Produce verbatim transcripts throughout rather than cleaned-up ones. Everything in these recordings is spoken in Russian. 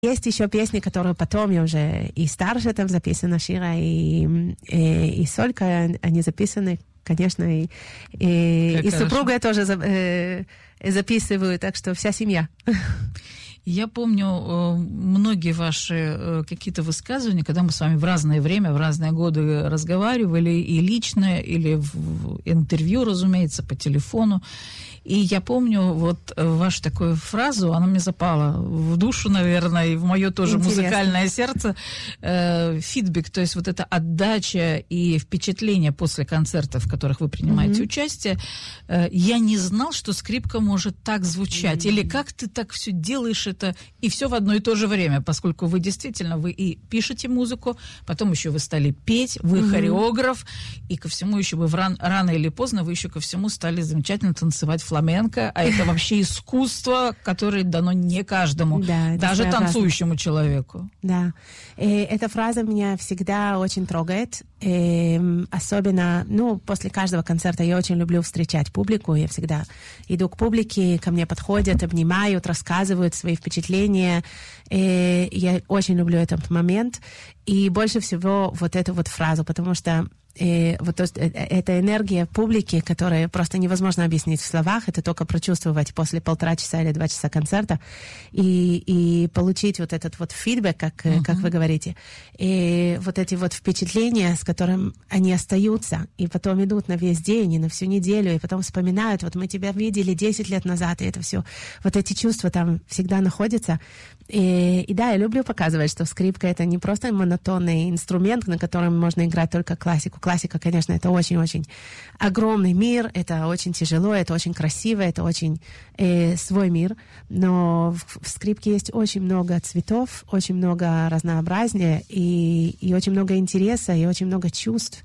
есть еще песни, которые потом я уже и старше там записана, Шира, и, и, и Солька, они записаны, конечно, и, и, и супруга я тоже э, записываю, так что вся семья. Я помню многие ваши какие-то высказывания, когда мы с вами в разное время, в разные годы разговаривали, и лично, или в интервью, разумеется, по телефону. И я помню вот вашу такую фразу, она мне запала в душу, наверное, и в мое тоже Интересно. Музыкальное сердце. Э, фидбэк, то есть вот эта отдача и впечатление после концертов, в которых вы принимаете mm-hmm. участие. Э, я не знал, что скрипка может так звучать. Mm-hmm. Или как ты так все делаешь это, и все в одно и то же время, поскольку вы действительно, вы и пишете музыку, потом еще вы стали петь, вы mm-hmm. хореограф, и ко всему еще вы ран, рано или поздно вы еще ко всему стали замечательно танцевать фламенко, а это вообще искусство, которое дано не каждому, да, даже танцующему человеку. Да, и эта фраза меня всегда очень трогает, и особенно, ну, после каждого концерта я очень люблю встречать публику, я всегда иду к публике, ко мне подходят, обнимают, рассказывают свои впечатления, и я очень люблю этот момент, и больше всего вот эту вот фразу, потому что И вот то, эта энергия публики, которая просто невозможно объяснить в словах, это только прочувствовать после полтора часа или два часа концерта и, и получить вот этот вот фидбэк, как, uh-huh. как вы говорите, и вот эти вот впечатления, с которым они остаются, и потом идут на весь день, и на всю неделю, и потом вспоминают, вот мы тебя видели десять лет назад, и это все, вот эти чувства там всегда находятся. И, и да, я люблю показывать, что скрипка — это не просто монотонный инструмент, на котором можно играть только классику. Классика, конечно, это очень-очень огромный мир, это очень тяжело, это очень красиво, это очень э, свой мир, но в, в скрипке есть очень много цветов, очень много разнообразия, и, и очень много интереса, и очень много чувств.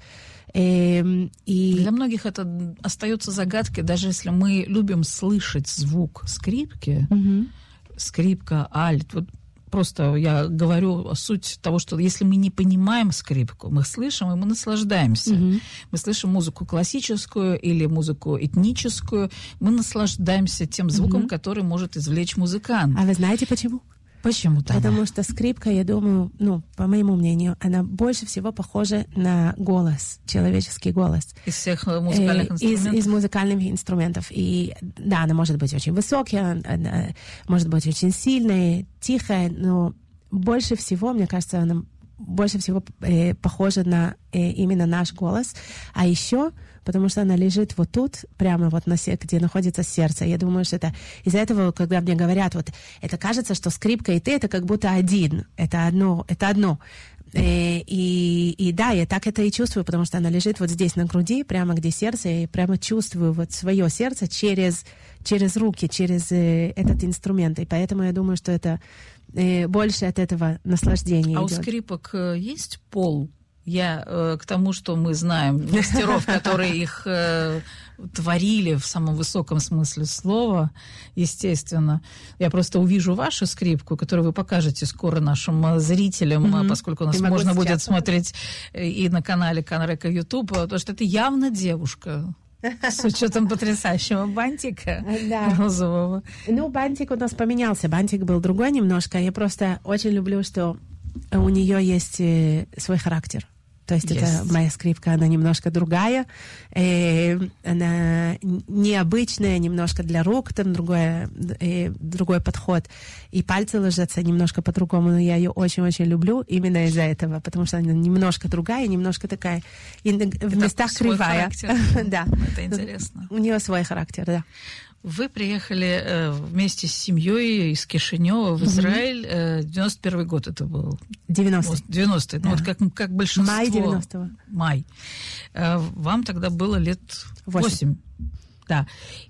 И... Для многих это остается загадкой, даже если мы любим слышать звук скрипки, mm-hmm. скрипка, альт, вот просто я говорю суть того, что если мы не понимаем скрипку, мы слышим, и мы наслаждаемся. Mm-hmm. Мы слышим музыку классическую или музыку этническую, мы наслаждаемся тем звуком, mm-hmm. который может извлечь музыкант. А вы знаете почему? Почему так? Потому что скрипка, я думаю, ну, по моему мнению, она больше всего похожа на голос, человеческий голос. Из всех музыкальных инструментов? Из, из музыкальных инструментов. И да, она может быть очень высокая, она может быть очень сильная, тихая, но больше всего, мне кажется, она больше всего э, похожа на э, именно наш голос. А еще, потому что она лежит вот тут, прямо вот на се- где находится сердце. Я думаю, что это из-за этого, когда мне говорят, вот это кажется, что скрипка и ты — это как будто один, это одно, это одно. И, и, и да, я так это и чувствую, потому что она лежит вот здесь на груди, прямо где сердце, и прямо чувствую вот свое сердце через, через руки, через э, этот инструмент. И поэтому я думаю, что это э, больше от этого наслаждения А идет. У скрипок есть пол? Я э, к тому, что мы знаем мастеров, которые их э, творили в самом высоком смысле слова, естественно. Я просто увижу вашу скрипку, которую вы покажете скоро нашим зрителям, mm-hmm. поскольку у нас можно будет смотреть и на канале Канрека YouTube, потому что это явно девушка. С учетом потрясающего бантика да. розового. Ну, бантик у нас поменялся. Бантик был другой немножко. Я просто очень люблю, что у нее есть свой характер. То есть yes. это моя скрипка, она немножко другая, э, она необычная, немножко для рук, там другой, э, другой подход. И пальцы ложатся немножко по-другому, но я ее очень-очень люблю именно из-за этого, потому что она немножко другая, немножко такая, в местах кривая. Да. Это интересно. У нее свой характер, да. Вы приехали э, вместе с семьей из Кишинева в Израиль. Э, девяносто первый год это был. девяностый. девяностый. Да. Ну, вот как, как большинство. Май девяностого. Май. Э, вам тогда было лет восемь. восемь. Да.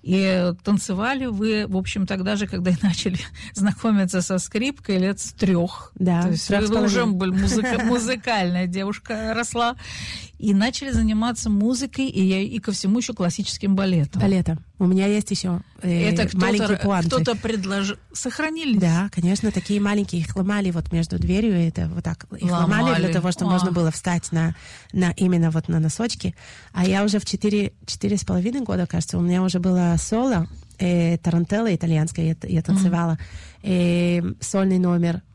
И танцевали вы, в общем, тогда же, когда и начали знакомиться со скрипкой, лет с трех. Да. То есть вы уже были музыка, музыкальная девушка росла. И начали заниматься музыкой и, и ко всему еще классическим балетом. Балетом. У меня есть еще э, Это кто-то, маленькие пуанты. Кто-то предложил... Сохранились? Да, конечно, такие маленькие. Их ломали вот между дверью, это вот так. Их ломали, ломали для того, чтобы а. можно было встать на, на именно вот на носочки. А я уже в четыре, четыре с половиной года, кажется, у меня уже было соло, э, тарантелла итальянская, я, я танцевала, mm-hmm. э, сольный номер